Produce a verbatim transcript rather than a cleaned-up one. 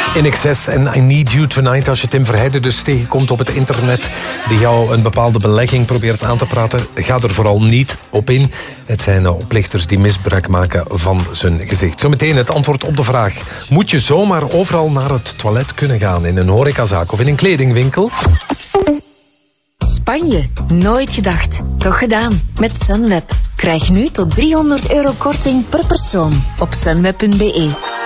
In Excess en I Need You Tonight. Als je Tim Verheijden dus tegenkomt op het internet die jou een bepaalde belegging probeert aan te praten, ga er vooral niet op in. Het zijn oplichters die misbruik maken van zijn gezicht. Zometeen het antwoord op de vraag: moet je zomaar overal naar het toilet kunnen gaan in een horecazaak of in een kledingwinkel? Spanje, nooit gedacht. Toch gedaan. Met Sunweb. Krijg nu tot driehonderd euro korting per persoon op sunweb punt be.